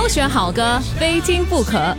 选好歌，非听不可。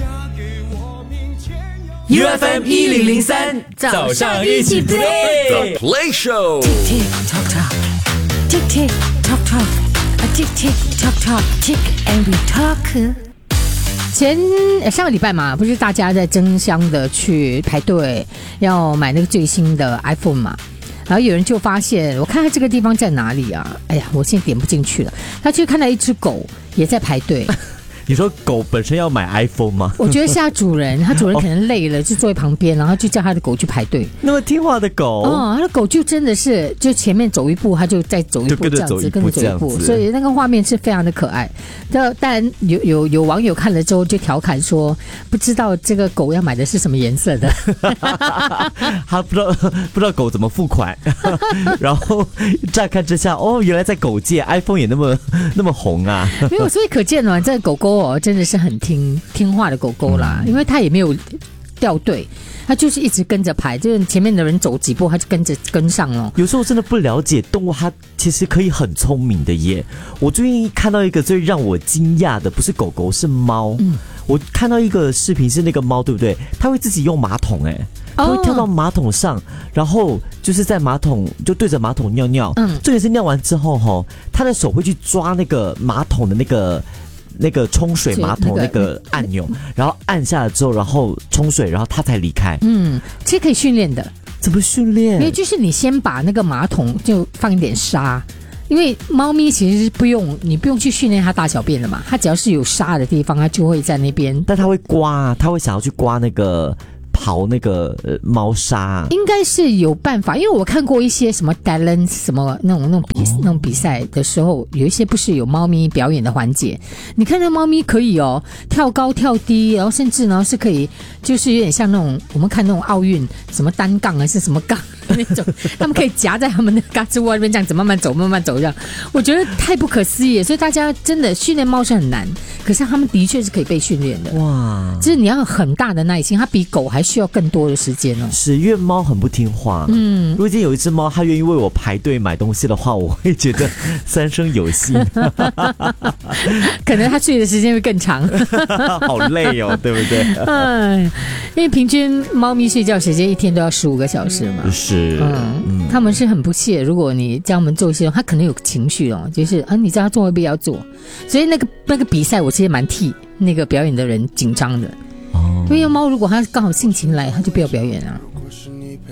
UFM 1003早上一起 play The Play Show Tick tock tock Tick tick tock tock Tick tick tock tock Tick and we talk 上个礼拜嘛，不是大家在争相的去排队要买那个最新的 iPhone 嘛，然后有人就发现，我看看这个地方在哪里啊？哎呀，我现在点不进去了。他就看到一只狗也在排队。 你说狗本身要买 iPhone 吗？ 我觉得是他主人，他主人可能累了，就坐在旁边，然后就叫他的狗去排队。 那么听话的狗哦，他的狗就真的是，就前面走一步，他就再走一步，这样子跟着走一步，所以那个画面是非常的可爱。但有网友看了之后就调侃说，不知道这个狗要买的是什么颜色的， 他不知道狗怎么付款，然后乍看之下，哦，原来在狗界 iPhone 也那么红啊！ 没有，所以可见了，这个狗狗哦，真的是很听话的狗狗啦，因为它也没有掉队，它就是一直跟着排，就是前面的人走几步，它就跟上了。 有时候真的不了解动物，它其实可以很聪明的耶。我最近看到一个最让我惊讶的，不是狗狗，是猫。我看到一个视频是那个猫，对不对？它会自己用马桶，它会跳到马桶上，然后就是在马桶就对着马桶尿尿。重点是尿完之后，它的手会去抓那个马桶的那个冲水马桶那个按钮，然后按下来之后，然后冲水，然后它才离开。 其实可以训练的。 怎么训练？ 因为就是你先把那个马桶就放一点沙，因为猫咪其实是你不用去训练它大小便的嘛，它只要是有沙的地方，它就会在那边。 但它会刮，它会想要去刮那个。刨那个猫砂， 应该是有办法，因为我看过一些什么 talent 什么那种比赛的时候，有一些不是有猫咪表演的环节，你看那猫咪可以跳高跳低，然后甚至呢是可以就是有点像那种我们看那种奥运什么单杠还是什么杠那种，他们可以夹在他们的嘎吱窝那边这样子慢慢走这样，我觉得太不可思议了。所以大家真的训练猫是很难，可是他们的确是可以被训练的。哇，就是你要有很大的耐心，它比狗还需要更多的时间哦。 是因为猫很不听话。如果今天有一只猫，它愿意为我排队买东西的话，我会觉得三生有幸。 可能它睡的时间会更长。 好累哦，对不对？ 因为平均猫咪睡觉时间一天都要15个小时嘛。 是， 他们是很不屑，如果你叫他们做一些，他可能有情绪哦，就是你叫他做会不要做，所以那个比赛我其实蛮替那个表演的人紧张的。因为猫如果它刚好性情来，它就不要表演啊。